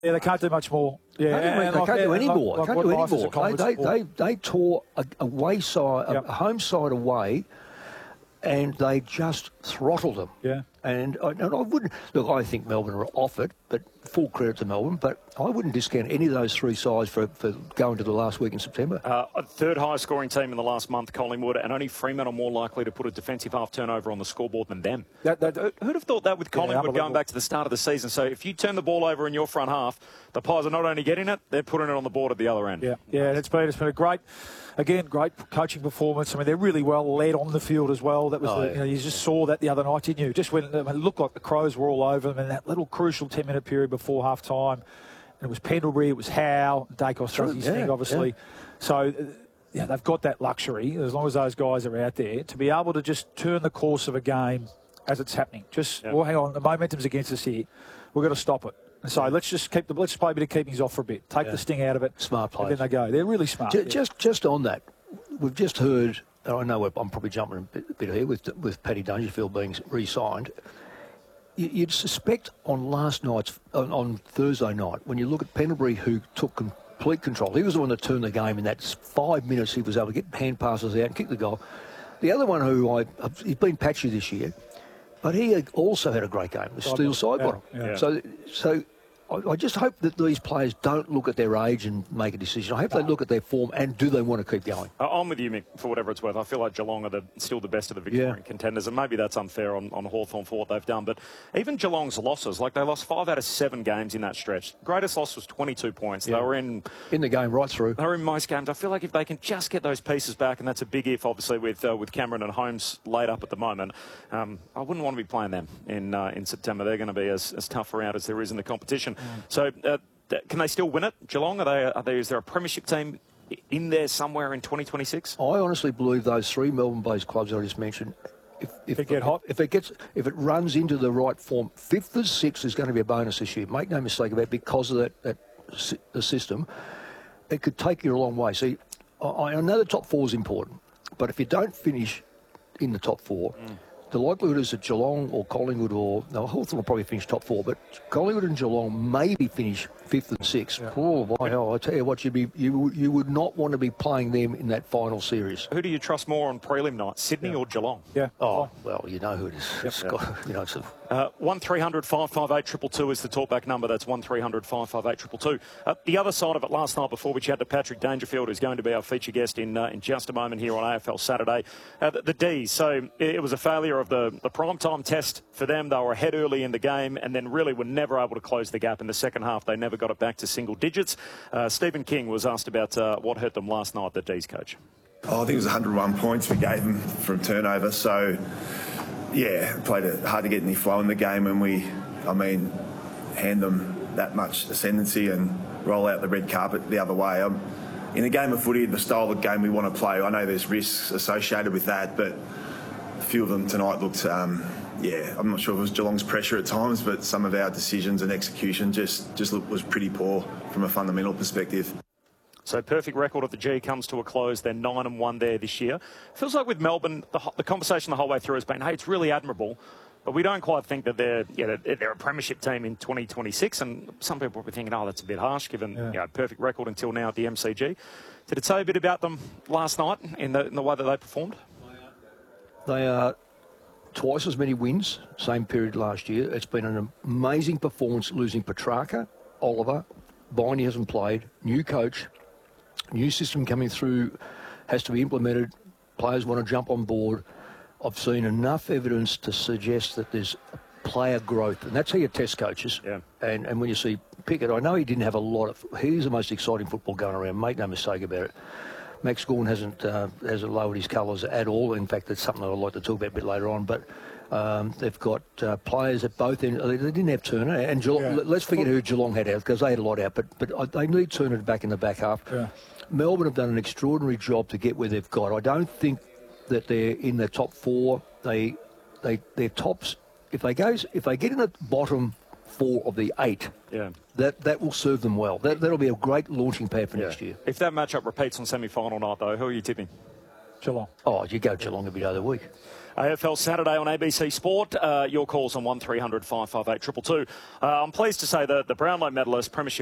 Yeah, they can't do much more. Yeah, they can't do any more. They tore a home side away, and they just throttled them. Yeah. And I wouldn't look. I think Melbourne are off it, but full credit to Melbourne. But I wouldn't discount any of those three sides for going to the last week in September. Third highest scoring team in the last month, Collingwood, and only Fremantle more likely to put a defensive half turnover on the scoreboard than them. Who'd have thought that with Collingwood going back to the start of the season? So if you turn the ball over in your front half, the Pies are not only getting it, they're putting it on the board at the other end. Yeah, it's been a great coaching performance. I mean, they're really well led on the field as well. That was you just saw that the other night, didn't you? Just when it looked like the Crows were all over them in that little crucial 10-minute period before half time. And it was Pendlebury, it was Howe, Dacos through his thing, obviously. Yeah. So, they've got that luxury, as long as those guys are out there, to be able to just turn the course of a game as it's happening. Well, hang on, the momentum's against us here. We've got to stop it. So let's just play a bit of keepings off for a bit. Take the sting out of it. Smart players. And then they go. They're really smart. Just on that, we've just heard, I know I'm probably jumping a bit here with Paddy Dangerfield being re-signed. You'd suspect on Thursday night, when you look at Pendlebury, who took complete control, he was the one that turned the game in that 5 minutes. He was able to get hand passes out and kick the goal. The other one he's been patchy this year, but he also had a great game, the Steele Sidebottom. Yeah. So I just hope that these players don't look at their age and make a decision. I hope they look at their form and do they want to keep going. I'm with you, Mick, for whatever it's worth. I feel like Geelong are still the best of the Victorian contenders, and maybe that's unfair on Hawthorn for what they've done. But even Geelong's losses, like they lost 5 out of 7 games in that stretch. Greatest loss was 22 points. Yeah. They were in the game right through. They were in most games. I feel like if they can just get those pieces back, and that's a big if, obviously, with Cameron and Holmes laid up at the moment, I wouldn't want to be playing them in September. They're going to be as tough around as there is in the competition. So can they still win it, Geelong? Is there a premiership team in there somewhere in 2026? I honestly believe those 3 Melbourne-based clubs I just mentioned, if it get hot, if it runs into the right form, 5th or 6th is going to be a bonus this year. Make no mistake about it, because of the system. It could take you a long way. See, I know the top 4 is important, but if you don't finish in the top 4. The likelihood is that Geelong or Collingwood Hawthorn will probably finish top 4, but Collingwood and Geelong maybe finish 5th and 6th. Yeah. Oh, my hell, I tell you what, you would not want to be playing them in that final series. Who do you trust more on prelim night, Sydney or Geelong? Yeah. Oh, well, you know who it is. It's got, it's 1300 558 222 is the talkback number. That's 1300 558 222. The other side of it last night, before we chat to Patrick Dangerfield, who's going to be our feature guest in just a moment here on AFL Saturday. The D's. So it was a failure of the primetime test for them. They were ahead early in the game and then really were never able to close the gap in the second half. They never got it back to single digits. Stephen King was asked about what hurt them last night, the D's coach. I think it was 101 points we gave them from turnover. So, played it hard to get any flow in the game when we, hand them that much ascendancy and roll out the red carpet the other way. In a game of footy, the style of game we want to play, I know there's risks associated with that, but a few of them tonight looked, I'm not sure if it was Geelong's pressure at times, but some of our decisions and execution just was pretty poor from a fundamental perspective. So perfect record of the G comes to a close. They're 9-1 there this year. Feels like with Melbourne, the conversation the whole way through has been, hey, it's really admirable, but we don't quite think that they're a premiership team in 2026. And some people will be thinking, oh, that's a bit harsh, given perfect record until now at the MCG. Did it say a bit about them last night in the way that they performed? They are twice as many wins, same period last year. It's been an amazing performance losing Petrarca, Oliver. Viney hasn't played. New coach. New system coming through has to be implemented. Players want to jump on board. I've seen enough evidence to suggest that there's player growth, and that's how you test coaches. Yeah. And when you see Pickett, I know he didn't have a lot of. He's the most exciting football going around. Make no mistake about it. Max Gawn hasn't lowered his colours at all. In fact, that's something I'd like to talk about a bit later on. But they've got players at both ends. They didn't have Turner, and Geelong, let's forget who Geelong had out, because they had a lot out. But they need Turner back in the back half. Yeah. Melbourne have done an extraordinary job to get where they've got. I don't think that they're in the top 4. They're tops. If they get in the bottom 4 of the 8, that will serve them well. That'll be a great launching pad for next year. If that matchup repeats on semi-final night, though, who are you tipping? Geelong. Oh, you go Geelong every day of the week. AFL Saturday on ABC Sport. Your calls on 1300 558 222. I'm pleased to say that the Brownlow medalist, Premiership